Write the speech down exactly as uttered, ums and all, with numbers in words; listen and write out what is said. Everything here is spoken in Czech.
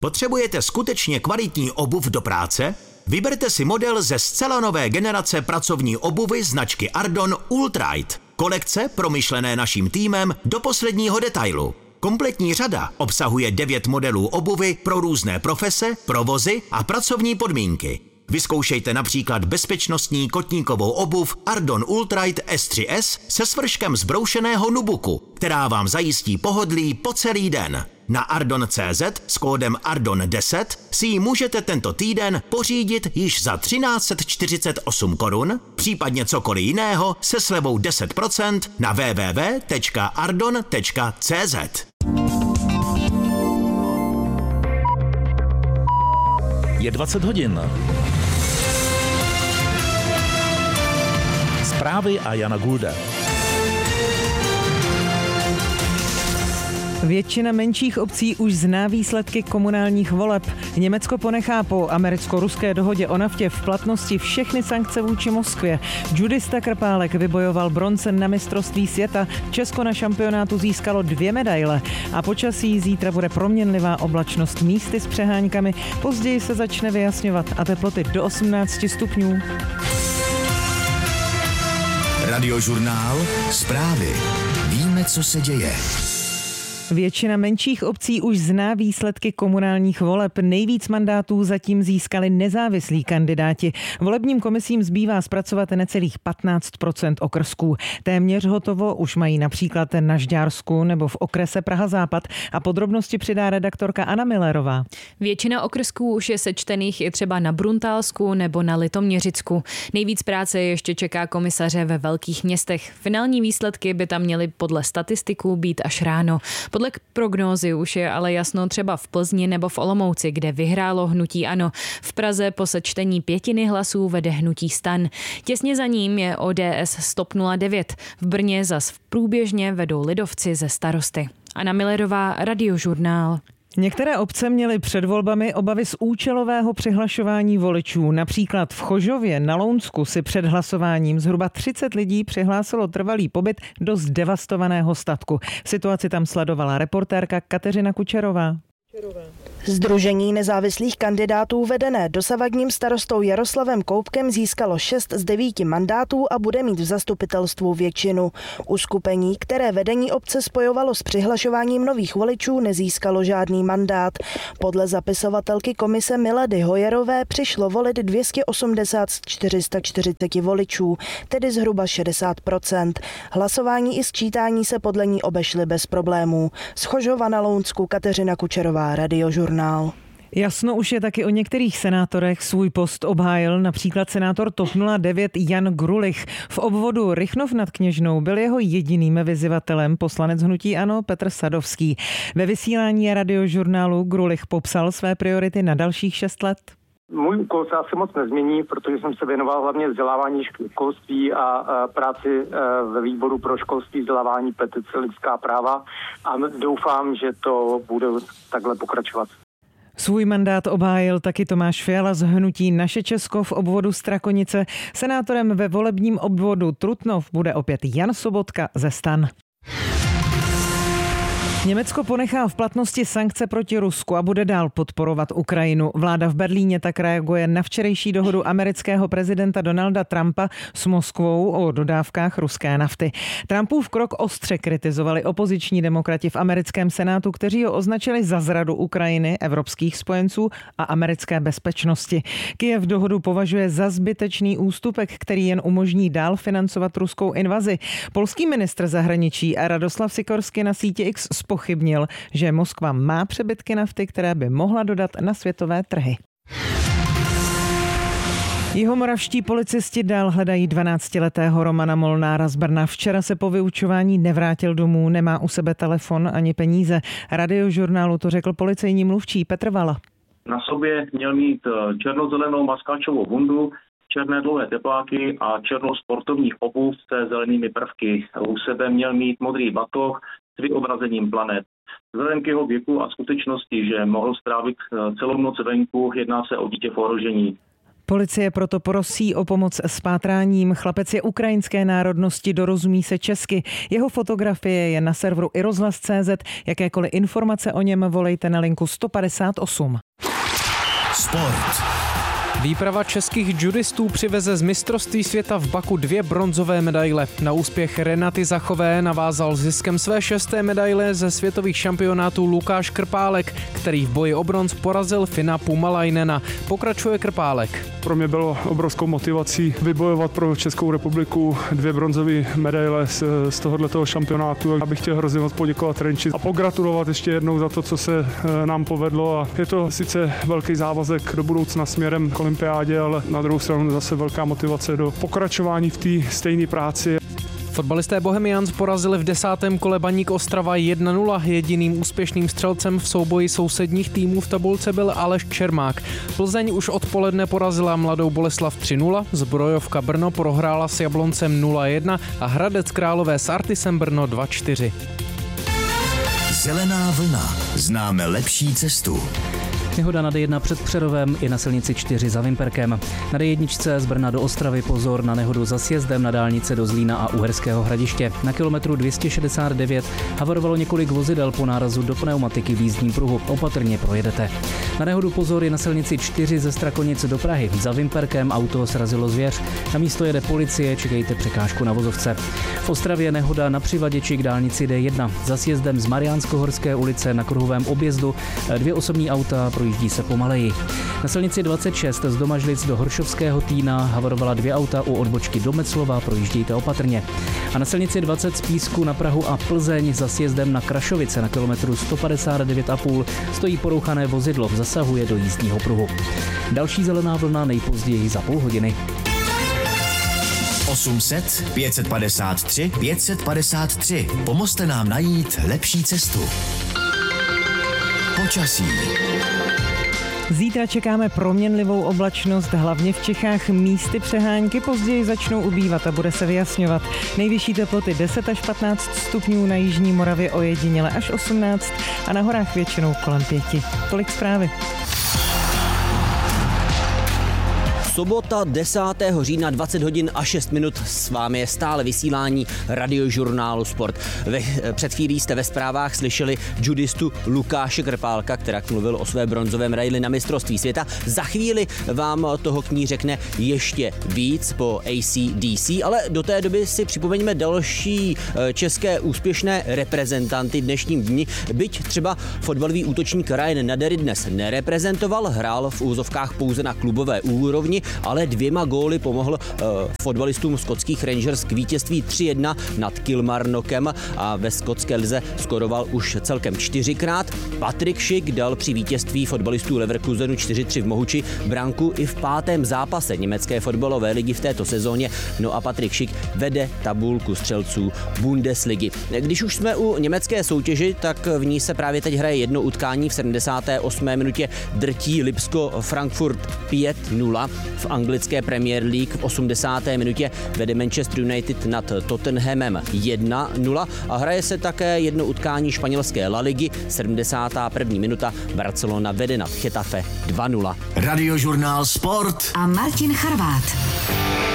Potřebujete skutečně kvalitní obuv do práce? Vyberte si model ze zcela nové generace pracovní obuvy značky Ardon Ultrite. Kolekce promyšlené naším týmem do posledního detailu. Kompletní řada obsahuje devět modelů obuvy pro různé profese, provozy a pracovní podmínky. Vyzkoušejte například bezpečnostní kotníkovou obuv Ardon Ultrite S tři S se svrškem zbroušeného nubuku, která vám zajistí pohodlí po celý den. Na ardon tečka cé zet s kódem Ardon deset si ji můžete tento týden pořídit již za třináct set čtyřicet osm korun, případně cokoliv jiného se slevou deset procent na w w w tečka ardon tečka cé zet. Je dvacet hodin. Zprávy a Jana Gulda. Většina menších obcí už zná výsledky komunálních voleb. Německo ponechá po americko-ruské dohodě o naftě v platnosti všechny sankce vůči Moskvě. Judista Krpálek vybojoval bronze na mistrovství světa. Česko na šampionátu získalo dvě medaile. A počasí zítra bude proměnlivá oblačnost místy s přeháňkami. Později se začne vyjasňovat a teploty do osmnácti stupňů. Radiožurnál. Zprávy. Víme, co se děje. Většina menších obcí už zná výsledky komunálních voleb. Nejvíc mandátů zatím získali nezávislí kandidáti. Volebním komisím zbývá zpracovat necelých patnáct procent okrsků. Téměř hotovo už mají například na Žďársku nebo v okrese Praha Západ. A podrobnosti přidá redaktorka Anna Millerová. Většina okrsků už je sečtených i třeba na Bruntálsku nebo na Litoměřicku. Nejvíc práce ještě čeká komisaře ve velkých městech. Finální výsledky by tam měly podle statistiků být až ráno. Podle prognózy už je ale jasno třeba v Plzni nebo v Olomouci, kde vyhrálo hnutí ANO. V Praze po sečtení pětiny hlasů vede hnutí STAN. Těsně za ním je O D S Stop nula devět. V Brně zas průběžně vedou lidovci ze Starosty. Anna Millerová, Radiožurnál. Některé obce měly před volbami obavy z účelového přihlašování voličů. Například v Chožově na Lounsku si před hlasováním zhruba třicet lidí přihlásilo trvalý pobyt do zdevastovaného statku. Situaci tam sledovala reportérka Kateřina Kučerová. Sdružení nezávislých kandidátů vedené dosavadním starostou Jaroslavem Koubkem získalo šest z devíti mandátů a bude mít v zastupitelstvu většinu. Uskupení, které vedení obce spojovalo s přihlašováním nových voličů, nezískalo žádný mandát. Podle zapisovatelky komise Milady Hojerové přišlo volit dvě stě osmdesát z čtyři sta čtyřicet voličů, tedy zhruba šedesát procent. Hlasování i sčítání se podle ní obešly bez problémů. Z Chožova na Lounsku Kateřina Kučerová, Radiožurnál. Jasno už je taky o některých senátorech. Svůj post obhájil například senátor TOP nula devět Jan Grulich. V obvodu Rychnov nad Kněžnou byl jeho jediným vyzývatelem poslanec hnutí ANO Petr Sadovský. Ve vysílání Radiožurnálu Grulich popsal své priority na dalších šest let. Můj úkol se asi moc nezmění, protože jsem se věnoval hlavně vzdělávání školství a práci ve výboru pro školství, vzdělávání, petice, lidská práva a doufám, že to bude takhle pokračovat. Svůj mandát obhájil taky Tomáš Fiala z hnutí Naše Česko v obvodu Strakonice. Senátorem ve volebním obvodu Trutnov bude opět Jan Sobotka ze STAN. Německo ponechá v platnosti sankce proti Rusku a bude dál podporovat Ukrajinu. Vláda v Berlíně tak reaguje na včerejší dohodu amerického prezidenta Donalda Trumpa s Moskvou o dodávkách ruské nafty. Trumpův krok ostře kritizovali opoziční demokrati v americkém senátu, kteří ho označili za zradu Ukrajiny, evropských spojenců a americké bezpečnosti. Kyjev dohodu považuje za zbytečný ústupek, který jen umožní dál financovat ruskou invazi. Polský ministr zahraničí Radoslav Sikorsky na síti X pochybnil, že Moskva má přebytky nafty, které by mohla dodat na světové trhy. Jihomoravští policisti dál hledají dvanáctiletého Romana Molnára z Brna. Včera se po vyučování nevrátil domů, nemá u sebe telefon ani peníze. Radiožurnálu to řekl policejní mluvčí Petr Vala. Na sobě měl mít černozelenou maskáčovou bundu, černé dlouhé tepláky a černou sportovní obuv se zelenými prvky. U sebe měl mít modrý batoh s vyobrazením planet. Vzhledem k jeho věku a skutečnosti, že mohl strávit celou noc venku, jedná se o dítě v ohrožení. Policie proto prosí o pomoc s pátráním. Chlapec je ukrajinské národnosti, dorozumí se česky. Jeho fotografie je na serveru i rozhlas tečka cé zet. Jakékoliv informace o něm volejte na linku sto padesát osm. Sport. Výprava českých judistů přiveze z mistrovství světa v Baku dvě bronzové medaile. Na úspěch Renaty Zachové navázal ziskem své šesté medaile ze světových šampionátů Lukáš Krpálek, který v boji o bronz porazil Fina Pumalainena. Pokračuje Krpálek. Pro mě bylo obrovskou motivací vybojovat pro Českou republiku dvě bronzové medaile z, z tohoto šampionátu. Já bych chtěl hrozně moc poděkovat Renči a pogratulovat ještě jednou za to, co se nám povedlo. A je to sice velký závazek do budoucna směrem k olympiádě, ale na druhou stranu zase velká motivace do pokračování v té stejné práci. Fotbalisté Bohemians porazili v desátém kole Baník Ostrava jedna nula. Jediným úspěšným střelcem v souboji sousedních týmů v tabulce byl Aleš Čermák. Plzeň už odpoledne porazila Mladou Boleslav tři nula, Zbrojovka Brno prohrála s Jabloncem nula jedna a Hradec Králové s Artisem Brno dva čtyři. Zelená vlna. Známe lepší cestu. Nehoda na dé jedna před Přerovem i na silnici čtyři za Vimperkem. Na dé jedna z Brna do Ostravy pozor na nehodu za sjezdem na dálnici do Zlína a Uherského Hradiště. Na kilometru dvě stě šedesát devět havarovalo několik vozidel po nárazu do pneumatiky v jízdním pruhu. Opatrně projedete. Na nehodu pozor je na silnici čtyři ze Strakonic do Prahy. Za Vimperkem auto srazilo zvěř. Na místo jede policie, čekejte překážku na vozovce. V Ostravě nehoda na přivaděči k dálnici dé jedna. Za sjezdem z Mariánskohorské ulice na kruhovém objezdu dvě osobní auta projíždí se pomaleji. Na silnici dvacet šest z Domažlic do Horšovského Týna havarovala dvě auta u odbočky do Meclova, projíždějte opatrně. A na silnici dvacet z Písku na Prahu a Plzeň za sjezdem na Krašovice na kilometru sto padesát devět a půl stojí porouchané vozidlo, zasahuje do jízdního pruhu. Další zelená vlna nejpozději za půl hodiny. osm set pět set padesát tři pět set padesát tři. Pomozte nám najít lepší cestu. Počasí. Zítra čekáme proměnlivou oblačnost, hlavně v Čechách místy přehánky, později začnou ubývat a bude se vyjasňovat. Nejvyšší teploty deset až patnáct stupňů, na jižní Moravě ojediněle až osmnáct a na horách většinou kolem pěti. Tolik zprávy. Sobota desátého října dvacet hodin a šest minut, s vámi je stále vysílání Radiožurnálu Sport. Ve, před chvílí jste ve zprávách slyšeli judistu Lukáše Krpálka, který mluvil o své bronzové medaili na mistrovství světa. Za chvíli vám toho k ní řekne ještě víc po A C D C, ale do té doby si připomeňme další české úspěšné reprezentanty dnešním dni. Byť třeba fotbalový útočník Ryan Nadery dnes nereprezentoval, hrál v úzovkách pouze na klubové úrovni, ale dvěma góly pomohl uh, fotbalistům skotských Rangers k vítězství tři jedna nad Kilmarnockem a ve skotské lize skoroval už celkem čtyřikrát. Patrick Schick dal při vítězství fotbalistů Leverkusenu čtyři tři v Mohuči branku i v pátém zápase německé fotbalové ligy v této sezóně. No a Patrick Schick vede tabulku střelců Bundesligy. Když už jsme u německé soutěži, tak v ní se právě teď hraje jedno utkání. V sedmdesáté osmé minutě drtí Lipsko Frankfurt pět nula. V anglické Premier League v osmdesáté minutě vede Manchester United nad Tottenhamem jedna nula a hraje se také jedno utkání španělské La Ligy. sedmdesátá první minuta Barcelona vede nad Getafe dva nula. Radiožurnál Sport a Martin Charvát.